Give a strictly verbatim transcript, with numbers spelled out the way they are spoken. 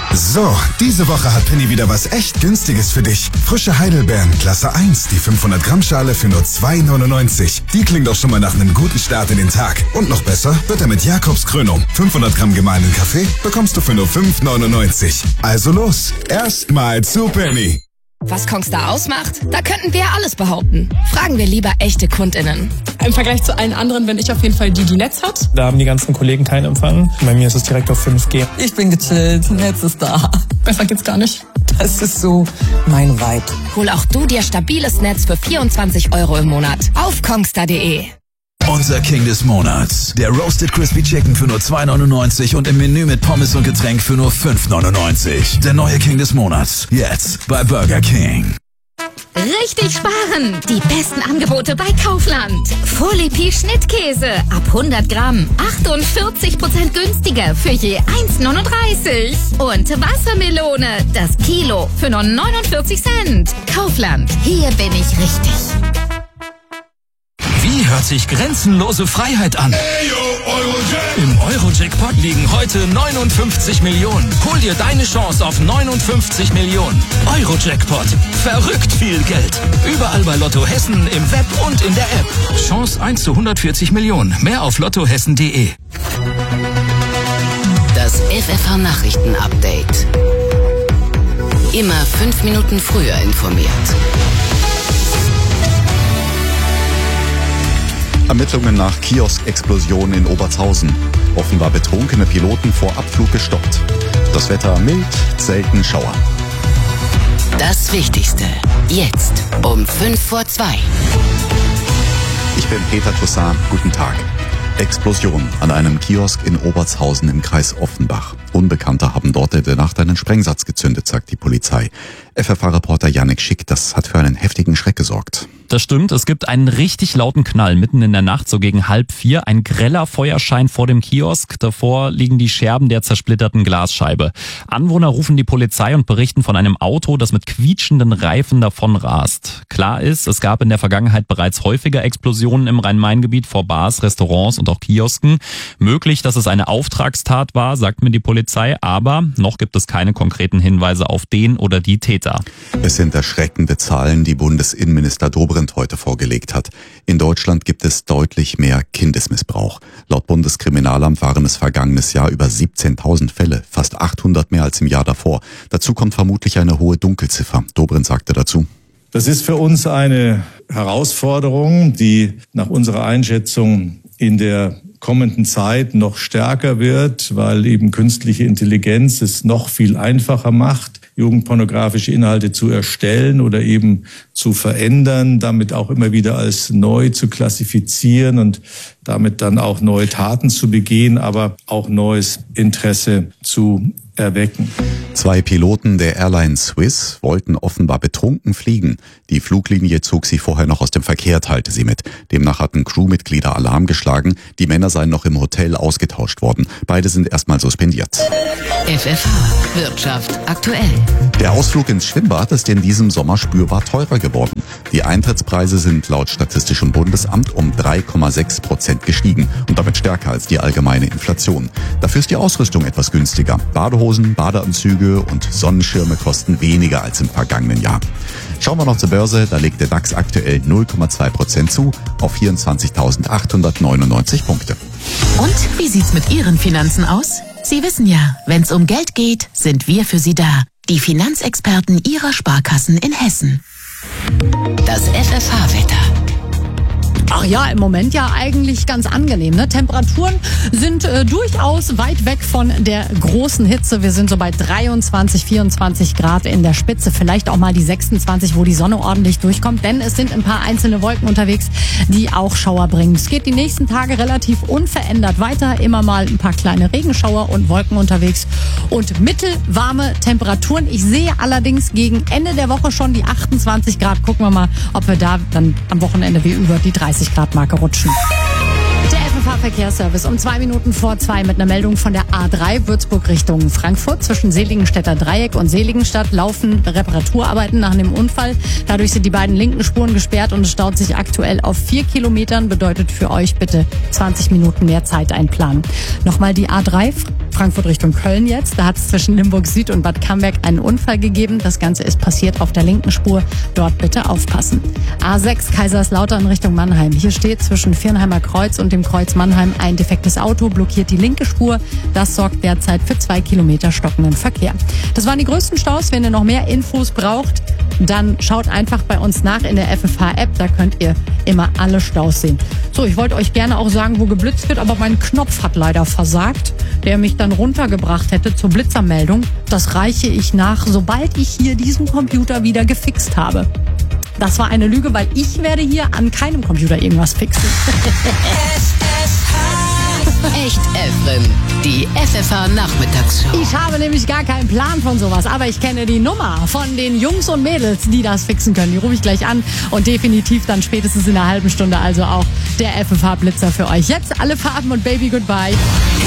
So, diese Woche hat Penny wieder was echt Günstiges für dich. Frische Heidelbeeren, Klasse eins, die fünfhundert Gramm Schale für nur zwei neunundneunzig. Die klingt doch schon mal nach einem guten Start in den Tag. Und noch besser wird er mit Jakobs Krönung. fünfhundert Gramm gemahlenen Kaffee bekommst du für nur fünf neunundneunzig. Also los, erstmal zu Penny. Was Kongstar ausmacht? Da könnten wir alles behaupten. Fragen wir lieber echte KundInnen. Im Vergleich zu allen anderen bin ich auf jeden Fall die, die Netz hat. Da haben die ganzen Kollegen keinen Empfang. Bei mir ist es direkt auf fünf G. Ich bin gechillt, Netz ist da. Besser geht's gar nicht. Das ist so mein Vibe. Hol auch du dir stabiles Netz für vierundzwanzig Euro im Monat auf kongstar punkt de. Unser King des Monats. Der Roasted Crispy Chicken für nur zwei neunundneunzig und im Menü mit Pommes und Getränk für nur fünf neunundneunzig. Der neue King des Monats. Jetzt bei Burger King. Richtig sparen! Die besten Angebote bei Kaufland. Folie Schnittkäse ab hundert Gramm. achtundvierzig Prozent günstiger für je eins neununddreißig. Und Wassermelone, das Kilo für nur neunundvierzig Cent. Kaufland, hier bin ich richtig. Wie hört sich grenzenlose Freiheit an? Im Euro-Jackpot liegen heute neunundfünfzig Millionen. Hol dir deine Chance auf neunundfünfzig Millionen. Euro-Jackpot. Verrückt viel Geld. Überall bei Lotto Hessen, im Web und in der App. Chance eins zu hundertvierzig Millionen. Mehr auf lottohessen punkt de. Das F F H-Nachrichten-Update. Immer fünf Minuten früher informiert. Ermittlungen nach Kiosk-Explosion in Obertshausen. Offenbar betrunkene Piloten vor Abflug gestoppt. Das Wetter mild, selten Schauer. Das Wichtigste. Jetzt um fünf vor zwei. Ich bin Peter Toussaint. Guten Tag. Explosion an einem Kiosk in Obertshausen im Kreis Offenbach. Unbekannte haben dort in der Nacht einen Sprengsatz gezündet, sagt die Polizei. F F H-Reporter Yannick Schick, das hat für einen heftigen Schreck gesorgt. Das stimmt, es gibt einen richtig lauten Knall mitten in der Nacht, so gegen halb vier. Ein greller Feuerschein vor dem Kiosk. Davor liegen die Scherben der zersplitterten Glasscheibe. Anwohner rufen die Polizei und berichten von einem Auto, das mit quietschenden Reifen davon rast. Klar ist, es gab in der Vergangenheit bereits häufiger Explosionen im Rhein-Main-Gebiet vor Bars, Restaurants und auch Kiosken. Möglich, dass es eine Auftragstat war, sagt mir die Polizei, aber noch gibt es keine konkreten Hinweise auf den oder die Täter. Es sind erschreckende Zahlen, die Bundesinnenminister Dobrindt heute vorgelegt hat. In Deutschland gibt es deutlich mehr Kindesmissbrauch. Laut Bundeskriminalamt waren es vergangenes Jahr über siebzehntausend Fälle, fast achthundert mehr als im Jahr davor. Dazu kommt vermutlich eine hohe Dunkelziffer. Dobrindt sagte dazu: Das ist für uns eine Herausforderung, die nach unserer Einschätzung in der kommenden Zeit noch stärker wird, weil eben künstliche Intelligenz es noch viel einfacher macht, jugendpornografische Inhalte zu erstellen oder eben zu verändern, damit auch immer wieder als neu zu klassifizieren und damit dann auch neue Taten zu begehen, aber auch neues Interesse zu erwecken. Zwei Piloten der Airline Swiss wollten offenbar betrunken fliegen. Die Fluglinie zog sie vorher noch aus dem Verkehr, teilte sie mit. Demnach hatten Crewmitglieder Alarm geschlagen. Die Männer seien noch im Hotel ausgetauscht worden. Beide sind erstmal suspendiert. F F H Wirtschaft aktuell. Der Ausflug ins Schwimmbad ist in diesem Sommer spürbar teurer geworden. Die Eintrittspreise sind laut Statistischem Bundesamt um drei Komma sechs Prozent gestiegen und damit stärker als die allgemeine Inflation. Dafür ist die Ausrüstung etwas günstiger. Badehosen, Badeanzüge und Sonnenschirme kosten weniger als im vergangenen Jahr. Schauen wir noch zur Börse, da legt der DAX aktuell null Komma zwei Prozent zu auf vierundzwanzigtausendachthundertneunundneunzig Punkte. Und wie sieht's mit Ihren Finanzen aus? Sie wissen ja, wenn's um Geld geht, sind wir für Sie da. Die Finanzexperten Ihrer Sparkassen in Hessen. Das F F H-Wetter. Ach ja, im Moment ja eigentlich ganz angenehm. Ne? Temperaturen sind äh, durchaus weit weg von der großen Hitze. Wir sind so bei dreiundzwanzig, vierundzwanzig Grad in der Spitze. Vielleicht auch mal die sechsundzwanzig, wo die Sonne ordentlich durchkommt. Denn es sind ein paar einzelne Wolken unterwegs, die auch Schauer bringen. Es geht die nächsten Tage relativ unverändert weiter. Immer mal ein paar kleine Regenschauer und Wolken unterwegs. Und mittelwarme Temperaturen. Ich sehe allerdings gegen Ende der Woche schon die achtundzwanzig Grad. Gucken wir mal, ob wir da dann am Wochenende wie über die dreißig Grad Marke rutschen. Der F F H Verkehrsservice um zwei Minuten vor zwei mit einer Meldung von der A drei Würzburg Richtung Frankfurt. Zwischen Seligenstädter Dreieck und Seligenstadt laufen Reparaturarbeiten nach einem Unfall. Dadurch sind die beiden linken Spuren gesperrt und es staut sich aktuell auf vier Kilometern. Bedeutet für euch bitte zwanzig Minuten mehr Zeit einplanen. Nochmal die A drei Frankfurt Richtung Köln jetzt. Da hat es zwischen Limburg Süd und Bad Camberg einen Unfall gegeben. Das Ganze ist passiert auf der linken Spur. Dort bitte aufpassen. A sechs Kaiserslautern Richtung Mannheim. Hier steht zwischen Viernheimer Kreuz und dem Kreuz Mannheim ein defektes Auto, blockiert die linke Spur. Das sorgt derzeit für zwei Kilometer stockenden Verkehr. Das waren die größten Staus. Wenn ihr noch mehr Infos braucht, dann schaut einfach bei uns nach in der F F H-App. Da könnt ihr immer alle Staus sehen. So, ich wollte euch gerne auch sagen, wo geblitzt wird, aber mein Knopf hat leider versagt, der mich dann runtergebracht hätte zur Blitzermeldung. Das reiche ich nach, sobald ich hier diesen Computer wieder gefixt habe. Das war eine Lüge, weil ich werde hier an keinem Computer irgendwas fixen. Echt Efren, die F F H-Nachmittagsshow. Ich habe nämlich gar keinen Plan von sowas, aber ich kenne die Nummer von den Jungs und Mädels, die das fixen können. Die rufe ich gleich an und definitiv dann spätestens in einer halben Stunde also auch der F F H-Blitzer für euch. Jetzt alle Farben und Baby Goodbye.